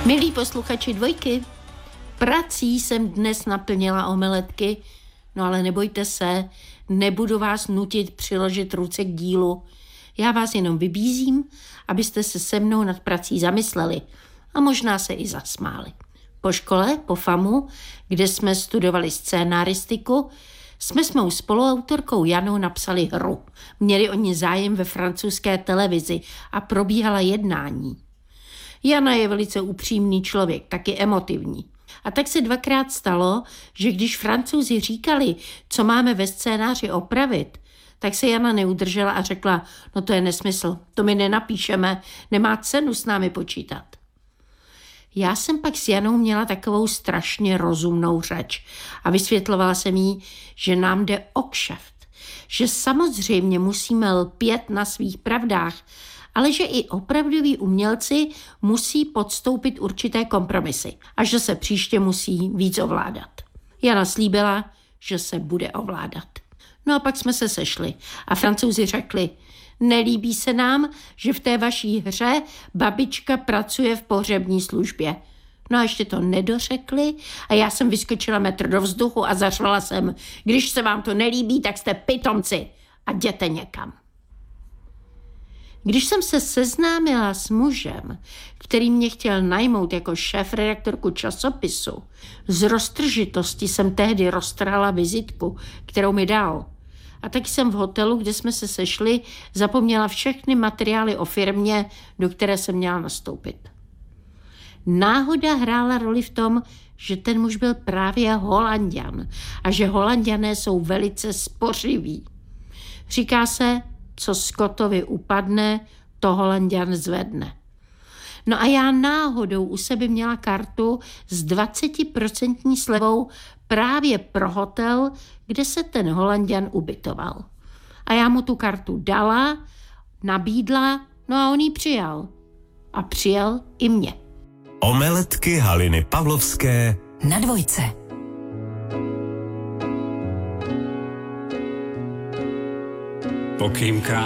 Milí posluchači Dvojky, prací jsem dnes naplnila omeletky, no ale nebojte se, nebudu vás nutit přiložit ruce k dílu. Já vás jenom vybízím, abyste se se mnou nad prací zamysleli a možná se i zasmáli. Po škole, po FAMu, kde jsme studovali scénaristiku, jsme s mou spoluautorkou Janou napsali hru. Měli o ní zájem ve francouzské televizi a probíhala jednání. Jana je velice upřímný člověk, taky emotivní. A tak se dvakrát stalo, že když Francouzi říkali, co máme ve scénáři opravit, tak se Jana neudržela a řekla, no to je nesmysl, to my nenapíšeme, nemá cenu s námi počítat. Já jsem pak s Janou měla takovou strašně rozumnou řeč a vysvětlovala jsem jí, že nám jde o kšeft, že samozřejmě musíme lpět na svých pravdách, ale že i opravdoví umělci musí podstoupit určité kompromisy a že se příště musí víc ovládat. Jana slíbila, že se bude ovládat. No a pak jsme se sešli a Francouzi řekli, nelíbí se nám, že v té vaší hře babička pracuje v pohřební službě. No a ještě to nedořekli a já jsem vyskočila metr do vzduchu a zařvala jsem, když se vám to nelíbí, tak jste pitomci a jděte někam. Když jsem se seznámila s mužem, který mě chtěl najmout jako šéfredaktorku časopisu, z roztržitosti jsem tehdy roztrhala vizitku, kterou mi dal. A taky jsem v hotelu, kde jsme se sešli, zapomněla všechny materiály o firmě, do které jsem měla nastoupit. Náhoda hrála roli v tom, že ten muž byl právě Holanďan a že Holanďané jsou velice spořiví. Říká se, co Scottovi upadne, to Holanďan zvedne. No a já náhodou u sebe měla kartu s 20% slevou právě pro hotel, kde se ten Holanďan ubytoval. A já mu tu kartu dala, nabídla, no a on ji přijal. A přijal i mě. Omeletky Haliny Pavlovské na Dvojce. Pokým